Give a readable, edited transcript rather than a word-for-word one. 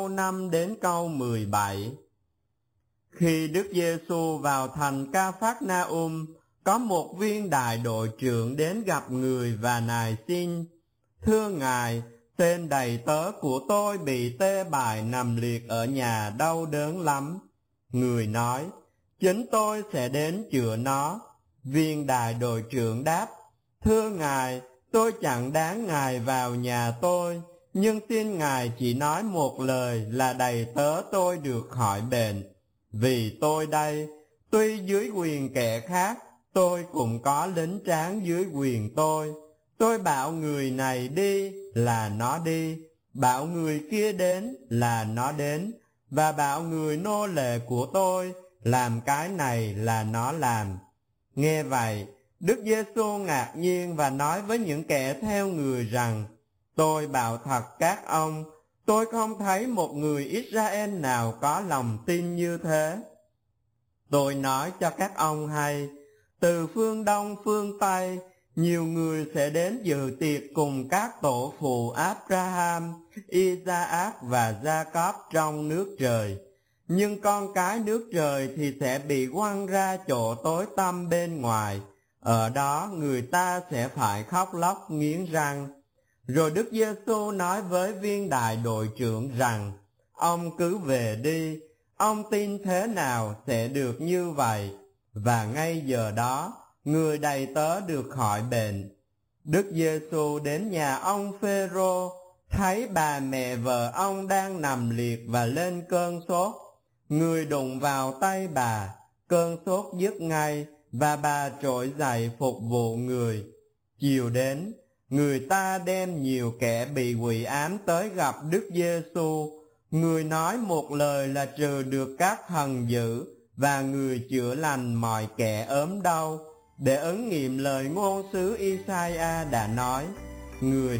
5 đến câu 17. Khi Đức Giêsu vào thành Ca-phác-na-um, có một viên đại đội trưởng đến gặp người và nài xin: Thưa Ngài, tên đầy tớ của tôi bị tê bại nằm liệt ở nhà đau đớn lắm. Người nói: Chính tôi sẽ đến chữa nó. Viên đại đội trưởng đáp: Thưa Ngài, tôi chẳng đáng Ngài vào nhà tôi, nhưng xin Ngài chỉ nói một lời là đầy tớ tôi được khỏi bệnh. Vì tôi đây, tuy dưới quyền kẻ khác, tôi cũng có lính tráng dưới quyền tôi. Tôi bảo người này đi là nó đi, bảo người kia đến là nó đến, và bảo người nô lệ của tôi làm cái này là nó làm. Nghe vậy, Đức Giêsu ngạc nhiên và nói với những kẻ theo người rằng: Tôi bảo thật các ông, tôi không thấy một người Israel nào có lòng tin như thế. Tôi nói cho các ông hay, từ phương Đông phương Tây, nhiều người sẽ đến dự tiệc cùng các tổ phụ Abraham, Isaac và Jacob trong nước trời. Nhưng con cái nước trời thì sẽ bị quăng ra chỗ tối tăm bên ngoài. Ở đó người ta sẽ phải khóc lóc nghiến răng. Rồi Đức Giêsu nói với viên đại đội trưởng rằng: Ông cứ về đi, ông tin thế nào sẽ được như vậy. Và ngay giờ đó, người đầy tớ được khỏi bệnh. Đức Giêsu đến nhà ông Phêrô, thấy bà mẹ vợ ông đang nằm liệt và lên cơn sốt. Người đụng vào tay bà, cơn sốt dứt ngay, và bà trỗi dậy phục vụ người. Chiều đến, người ta đem nhiều kẻ bị quỷ ám tới gặp Đức Giêsu. Người nói một lời là trừ được các thần dữ, và người chữa lành mọi kẻ ốm đau, để ứng nghiệm lời ngôn sứ Isaiah đã nói: Người